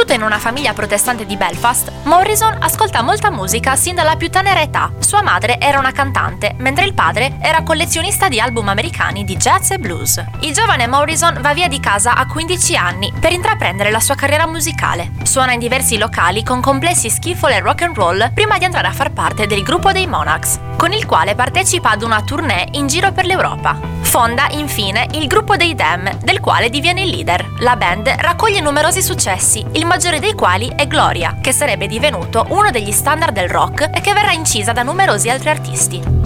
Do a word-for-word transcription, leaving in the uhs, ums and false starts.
Cresciuto in una famiglia protestante di Belfast, Morrison ascolta molta musica sin dalla più tenera età. Sua madre era una cantante, mentre il padre era collezionista di album americani di jazz e blues. Il giovane Morrison va via di casa a quindici anni per intraprendere la sua carriera musicale. Suona in diversi locali con complessi skiffle e rock and roll prima di entrare a far parte del gruppo dei Monarchs, con il quale partecipa ad una tournée in giro per l'Europa. Fonda, infine, il gruppo dei Them, del quale diviene il leader. La band raccoglie numerosi successi, il maggiore dei quali è Gloria, che sarebbe divenuto uno degli standard del rock e che verrà incisa da numerosi altri artisti.